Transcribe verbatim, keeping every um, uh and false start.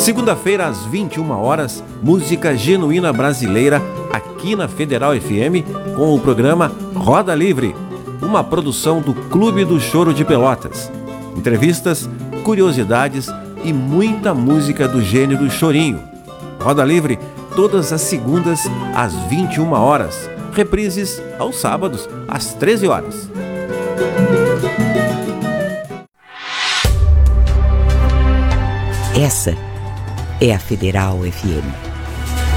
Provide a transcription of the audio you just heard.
Segunda-feira, às vinte e uma horas, música genuína brasileira aqui na Federal F M com o programa Roda Livre, uma produção do Clube do Choro de Pelotas. Entrevistas, curiosidades e muita música do gênero chorinho. Roda Livre todas as segundas às vinte e uma horas. Reprises aos sábados às treze horas. Essa é a Federal F M.